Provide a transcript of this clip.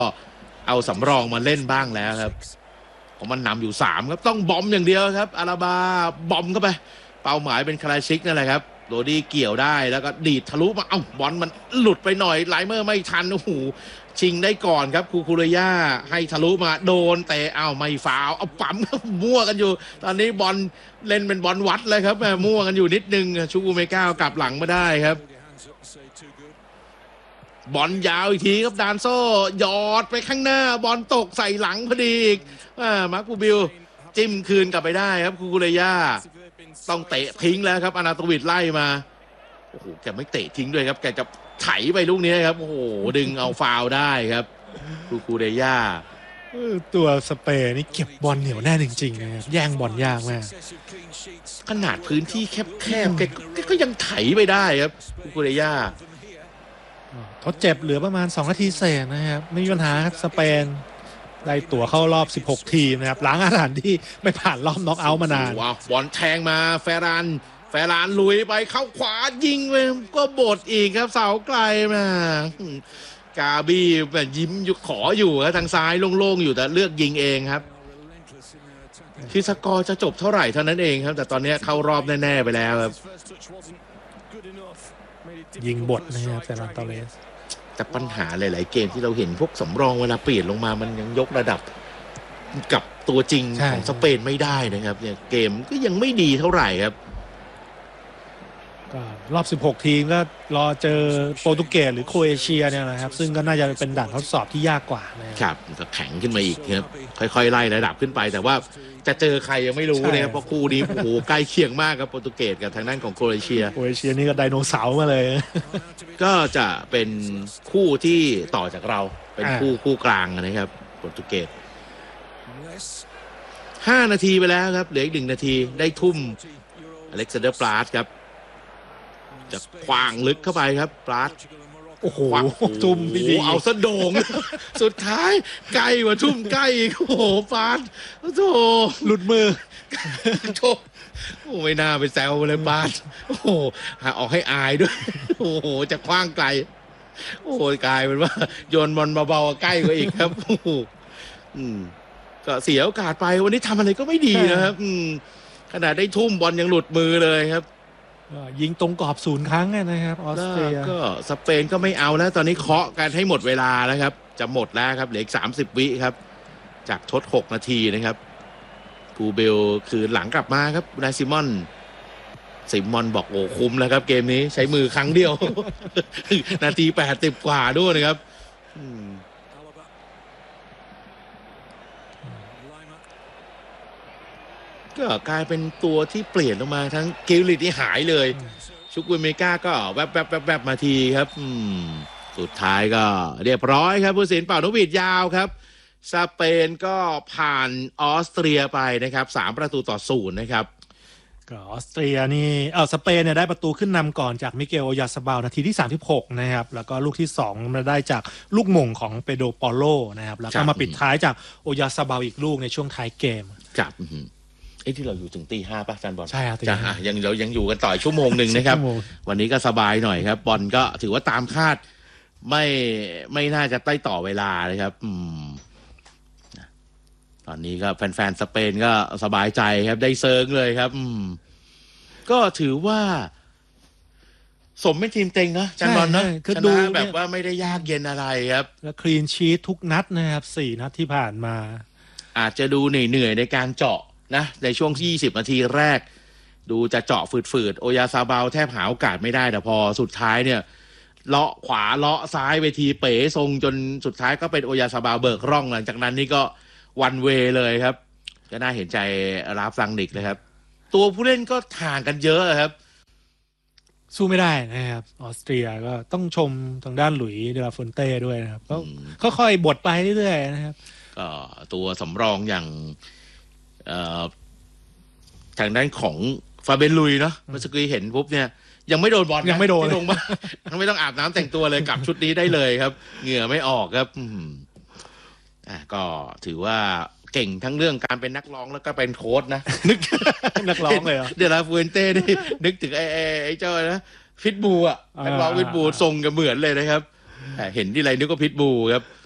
เอาสำรองมาเล่นบ้างแล้วครับผมมันนำอยู่3ครับต้องบอมอย่างเดียวครับอาราบาบอมเข้าไปเป้าหมายเป็นคลาชิกนั่นแหละครับโรดี้เกี่ยวได้แล้วก็ดีดทะลุมาบอลมันหลุดไปหน่อยไลเมอร์ไม่ทันโอ้โหชิงได้ก่อนครับคูเรย่าให้ทะลุมาโดนแต่ไม่ฟาวปั๊มมั่วกันอยู่ตอนนี้บอลเล่นเป็นบอลวัดเลยครับมั่วกันอยู่นิดนึงชูกูเมก้ากลับหลังมาได้ครับบอลยาวอีกทีครับดานโซ่หยอดไปข้างหน้าบอลตกใส่หลังพอดีอีกมาร์คบูบิลจิ้มคืนกลับไปได้ครับคูเรย่าต้องเตะทิ้งแล้วครับอนาโตวิชไล่มาโอ้โหแกไม่เตะทิ้งด้วยครับแกจะไถไปลูกนี้ครับโอ้โหดึงเอาฟาวได้ครับคูเรย่าตัวสเปนนี่เก็บบอลเหนียวแน่นจริงๆนะครับแย่งบอลยากมากขนาดพื้นที่แคบๆแกก็ยังไถไปได้ครับคูเรย่าทดเจ็บเหลือประมาณ2นาทีเศษนะครับไม่มีปัญหาครับสเปนได้ตั๋วเข้ารอบ16ทีมนะครับล้างอาถรรพ์ที่ไม่ผ่านรอบน็อกเอาท์มานานว้าวบอลแทงมาแฟรานลุยไปเข้าขวายิงไปก็บดอีกครับเสาไกลมากาบี้แบบยิ้มขออยู่ครับทางซ้ายโล่งๆอยู่แต่เลือกยิงเองครับคือสกอร์จะจบเท่าไหร่เท่านั้นเองครับแต่ตอนนี้เข้ารอบแน่ๆไปแล้วครับยิงบทนะครับเฟรนันโตเรสแต่ปัญหาหลายๆเกมที่เราเห็นพวกสำรองเวลาเปลี่ยนลงมามันยังยกระดับกับตัวจริงของสเปนไม่ได้นะครับเนี่ยเกมก็ยังไม่ดีเท่าไหร่ครับก็รอบ16ทีมก็รอเจอโปรตุเกสหรือโครเอเชียเนี่ยนะครับซึ่งก็น่าจะเป็นด่านทดสอบที่ยากกว่านะครับก็แข็งขึ้นมาอีกครับค่อยๆไล่ระดับขึ้นไปแต่ว่าจะเจอใครยังไม่รู้นะครับเพราะคู่นี้โอ้โหใกล้เคียงมากครับโปรตุเกสกับทางด้านของโครเอเชียนี่ก็ไดโนเสาร์มาเลยก็จะเป็นคู่ที่ต่อจากเราเป็นคู่กลางนะครับโปรตุเกส5 นาทีไปแล้วครับเหลืออีก1 นาทีได้ทุ่มอเล็กซานเดอร์ปลาสครับจะขวางลึกเข้าไปครับปลาสโอ้โหทุ่มดีเอาซะโด่งสุดท้ายใกล้กว่าทุ่มใกล้อีกโอ้โหปลาสโธ่หลุดมือโธ่โอ้ไม่น่าไปแซวเลยปลาสโอ้โหออกให้อายด้วยโอ้โหจะคว้างไกลโอ้ยกลายเป็นว่าโยนบอลเบาๆใกล้กว่าอีกครับโอ้โหก็เสียโอกาสไปวันนี้ทำอะไรก็ไม่ดีนะครับขนาดได้ทุ่มบอลยังหลุดมือเลยครับยิงตรงกรอบ0 ครั้งนะครับออสเตรียก็สเปนก็ไม่เอาแล้วตอนนี้เคาะกันให้หมดเวลาแล้วครับจะหมดแล้วครับเหลืออีก30 วิครับจากทด6 นาทีนะครับกูเบลคือหลังกลับมาครับนายซิมอนบอกโอ้คุ้มแล้วครับเกมนี้ใช้มือครั้งเดียว นาที80 กว่าด้วยนะครับก็กลายเป็นตัวที่เปลี่ยนลงมาทั้งกิลลิตที่หายเลยชุกวิเมกาก็แวบมาทีครับสุดท้ายก็เรียบร้อยครับผู้ตัดสินเป่านกหวีดยาวครับสเปนก็ผ่านออสเตรียไปนะครับ3-0นะครับก็ออสเตรียนี่สเปนเนี่ยได้ประตูขึ้นนำก่อนจากมิเกลโอยาซาบาลนาทีที่36นะครับแล้วก็ลูกที่2มาได้จากลูกหม่งของเปโดปอโลนะครับแล้วก็มาปิดท้ายจากโอยาซาบาลอีกลูกในช่วงท้ายเกมครับที่เราอยู่ถึงตี 5ป่ะแฟนบอลใช่ครับเรายังอยู่กันต่อชั่วโมงนึงนะครับวันนี้ก็สบายหน่อยครับบอลก็ถือว่าตามคาดไม่น่าจะได้ต่อเวลาเลยครับตอนนี้ก็แฟนๆสเปนก็สบายใจครับได้เซิร์งเลยครับก็ถือว่าสมเป็นทีมเต็งนะจันบอลนะชนะแบบว่าไม่ได้ยากเย็นอะไรครับและคลีนชีททุกนัดนะครับ4 นัดที่ผ่านมาอาจจะดูเหนื่อยในการเจาะนะในช่วง20 นาทีแรกดูจะเจาะฝืดๆโอยาซาบาลแทบหาโอกาสไม่ได้แต่พอสุดท้ายเนี่ยเลาะขวาเลาะซ้ายไปทีเป๋ทรงจนสุดท้ายก็เป็นโอยาซาบาลเบิกร่องหลังจากนั้นนี่ก็วันเวเลยครับก็น่าเห็นใจราฟซังนิกเลยครับตัวผู้เล่นก็ห่างกันเยอะครับสู้ไม่ได้นะครับออสเตรียก็ต้องชมทางด้านหลุยส์เดลาฟอนเต้ด้วยนะครับก็ค่อยๆบดไปเรื่อยๆนะครับก็ตัวสำรองอย่างทางด้านของฟาเบนลุยเนาะเมื่อสักครู่เห็นปุ๊บเนี่ยยังไม่โดนบอลยังไม่โดนลงมาไม่ต้องอาบน้ำแต่งตัวเลยกลับชุดนี้ได้เลยครับเหงื่อไม่ออกครับก็ถือว่าเก่งทั้งเรื่องการเป็นนักร้องแล้วก็เป็นโค้ชนะนึกนักร้องเลยเดลาฟูเอนเต้นี่นึกถึงไอ้เจ้านะพิทบูอ่ะนักร้องพิทบูทรงกับเหมือนเลยนะครับเห็นที่ไรนึกว่าพิทบูครับ